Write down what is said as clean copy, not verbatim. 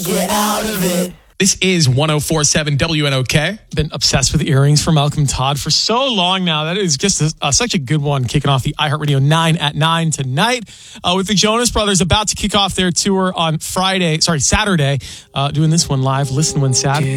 get out of it. This is 104.7 WNOK. Been obsessed with earrings for Malcolm Todd for so long now. That is just such a good one, kicking off the iHeartRadio 9 at 9 tonight. With the Jonas Brothers about to kick off their tour on Saturday. Doing this one live. Listen when Saturday.